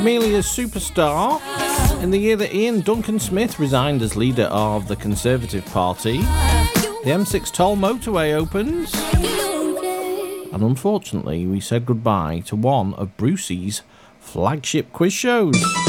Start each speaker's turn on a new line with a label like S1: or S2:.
S1: Amelia's Superstar. In the year that Ian Duncan Smith resigned as leader of the Conservative Party, the M6 toll motorway opens. And unfortunately, we said goodbye to one of Brucey's flagship quiz shows.